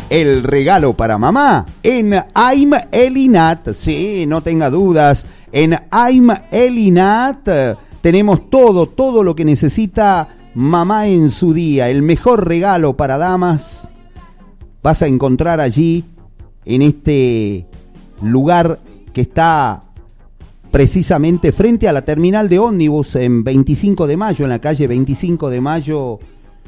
el regalo para mamá en I'm Elinat. Sí, no tenga dudas. En I'm Elinat tenemos todo lo que necesita mamá en su día. El mejor regalo para damas vas a encontrar allí, en este lugar que está precisamente frente a la terminal de ómnibus en 25 de mayo, en la calle 25 de mayo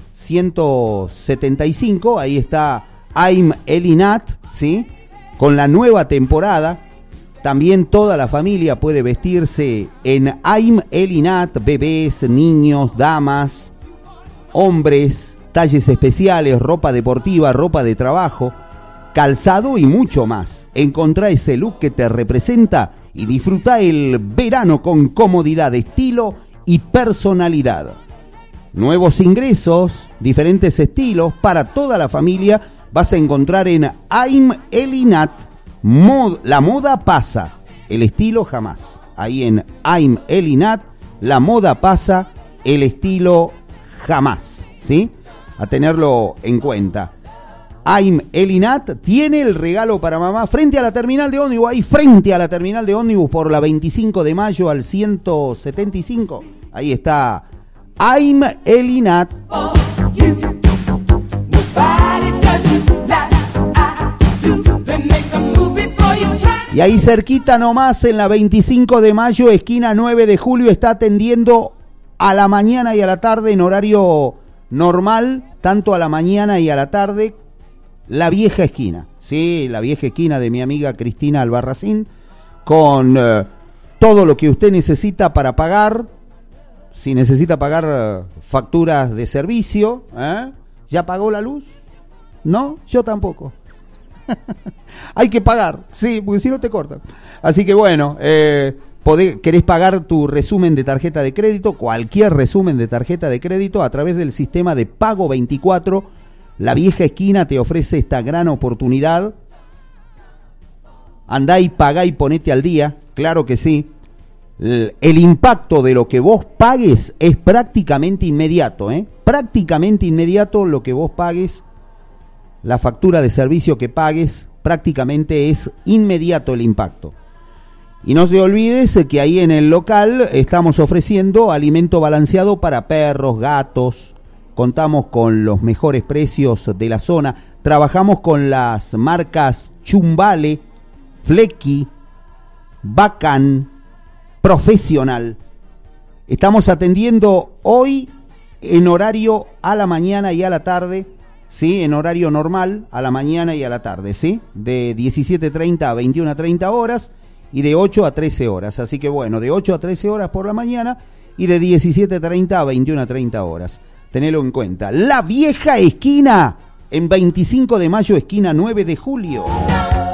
175. Ahí está I'm Elinat, ¿sí? Con la nueva temporada. También toda la familia puede vestirse en I'm Elinat, bebés, niños, damas, hombres, talles especiales, ropa deportiva, ropa de trabajo, calzado y mucho más. Encontrá ese look que te representa y disfruta el verano con comodidad, estilo y personalidad. Nuevos ingresos, diferentes estilos para toda la familia vas a encontrar en I'm Elinat. La moda pasa, el estilo jamás. Ahí en I'm Elinat, la moda pasa, el estilo jamás, ¿sí? A tenerlo en cuenta. I'm Elinat tiene el regalo para mamá frente a la terminal de ómnibus, ahí frente a la terminal de ómnibus por la 25 de mayo al 175. Ahí está I'm Elinat. Oh, you, y ahí cerquita nomás en la 25 de mayo, esquina 9 de julio, está atendiendo a la mañana y a la tarde en horario normal, tanto a la mañana y a la tarde, la vieja esquina. Sí, la vieja esquina de mi amiga Cristina Albarracín, con todo lo que usted necesita para pagar. Si necesita pagar facturas de servicio, ¿ya pagó la luz? No, yo tampoco. Hay que pagar, sí, porque si no te cortan. Así que bueno, querés pagar tu resumen de tarjeta de crédito, cualquier resumen de tarjeta de crédito a través del sistema de Pago 24. La vieja esquina te ofrece esta gran oportunidad. Andá y pagá y ponete al día, claro que sí. El impacto de lo que vos pagues es prácticamente inmediato, prácticamente inmediato. Lo que vos pagues, la factura de servicio que pagues, prácticamente es inmediato el impacto. Y no te olvides que ahí en el local estamos ofreciendo alimento balanceado para perros, gatos. Contamos con los mejores precios de la zona. Trabajamos con las marcas Chumbale, Flecky, Bacán, Profesional. Estamos atendiendo hoy en horario a la mañana y a la tarde, ¿sí? En horario normal, a la mañana y a la tarde, ¿sí? De 17:30 a 21:30 horas y de 8 a 13 horas. Así que bueno, de 8 a 13 horas por la mañana y de 17:30 a 21:30 horas. Tenelo en cuenta. La vieja esquina, en 25 de mayo, esquina 9 de julio.